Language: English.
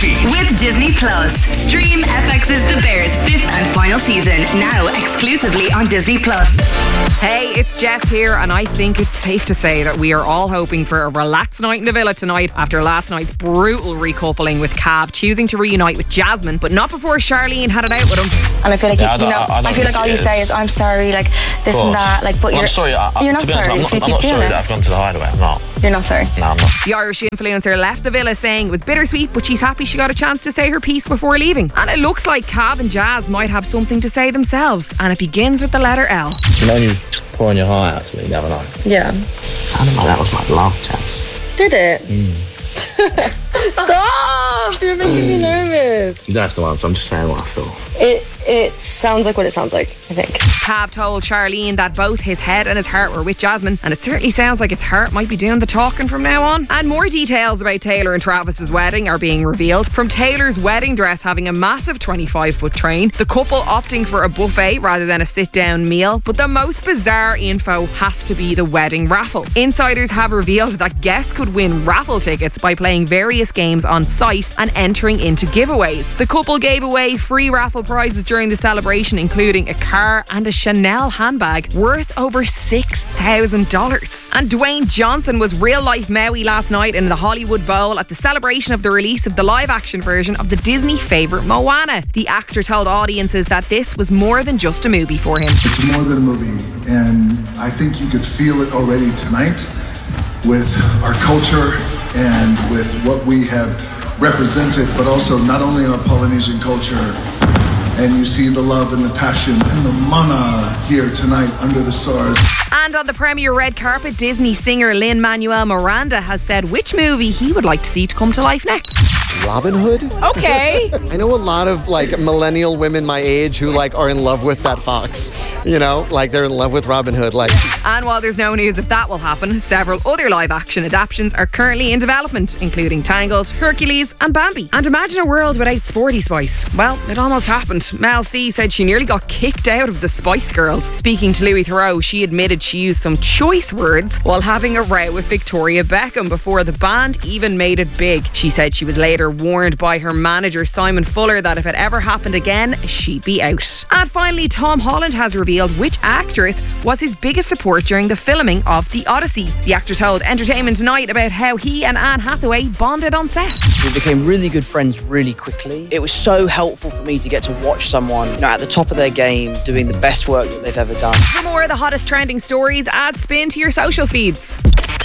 feed. With Disney Plus. Stream FX's The Bears 5th and final season, now exclusively on Disney Plus. Hey, it's Jess here, and I think it's safe to say that we are all hoping for a relaxed night in the villa tonight after last night's brutal recoupling with Cav choosing to reunite with Jasmine, but not before Charlene had it out with him. And I feel like I feel like all you say is I'm sorry, like this and that, like. But I'm sorry. You're not sorry. I'm not sorry that I've gone to the hideaway. I'm not. You're not sorry. No, I'm not. The Irish influencer left the villa saying it was bittersweet, but she's happy she got a chance to say her piece before leaving. And it looks like Cav and Jazz might have something to say themselves, and it begins with the letter L. You know, you pouring your heart out to me the other night. Yeah. Sounded like that was like love, Jazz. Did it? Stop! You're making me nervous. You don't have to answer. I'm just saying what I feel. It sounds like what it sounds like, I think. Cav told Charlene that both his head and his heart were with Jasmine, and it certainly sounds like his heart might be doing the talking from now on. And more details about Taylor and Travis's wedding are being revealed, from Taylor's wedding dress having a massive 25-foot train, the couple opting for a buffet rather than a sit-down meal, but the most bizarre info has to be the wedding raffle. Insiders have revealed that guests could win raffle tickets by playing various games on site and entering into giveaways. The couple gave away free raffle prizes during the celebration, including a car and a Chanel handbag worth over $6,000. And Dwayne Johnson was real-life Maui last night in the Hollywood Bowl at the celebration of the release of the live-action version of the Disney favourite Moana. The actor told audiences that this was more than just a movie for him. It's more than a movie, and I think you could feel it already tonight with our culture and with what we have represented, but also not only our Polynesian culture. And you see the love and the passion and the mana here tonight under the stars. And on the premiere red carpet, Disney singer Lin-Manuel Miranda has said which movie he would like to see to come to life next. Robin Hood? Okay. I know a lot of like millennial women my age who like are in love with that fox. You know, like they're in love with Robin Hood. Like. And while there's no news if that will happen, several other live action adaptations are currently in development, including Tangled, Hercules and Bambi. And imagine a world without Sporty Spice. Well, it almost happened. Mel C said she nearly got kicked out of the Spice Girls. Speaking to Louis Theroux, she admitted she used some choice words while having a row with Victoria Beckham before the band even made it big. She said she was later warned by her manager Simon Fuller that if it ever happened again, she'd be out. And finally, Tom Holland has revealed which actress was his biggest support during the filming of The Odyssey. The actor told Entertainment Tonight about how he and Anne Hathaway bonded on set. We became really good friends really quickly. It was so helpful for me to get to watch someone, you know, at the top of their game, doing the best work that they've ever done. For more of the hottest trending stories, add Spin to your social feeds.